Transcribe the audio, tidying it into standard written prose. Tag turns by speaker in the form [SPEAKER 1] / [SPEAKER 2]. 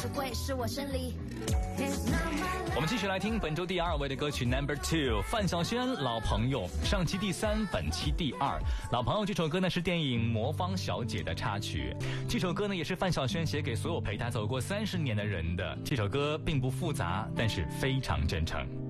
[SPEAKER 1] 只会是我胜利。
[SPEAKER 2] 我们继续来听本周第2位的歌曲 No.2 范晓萱老朋友，上期第3，本期第2。老朋友这首歌呢是电影魔方小姐的插曲，这首歌呢也是范晓萱写给所有陪她走过30年的人的。这首歌并不复杂，但是非常真诚。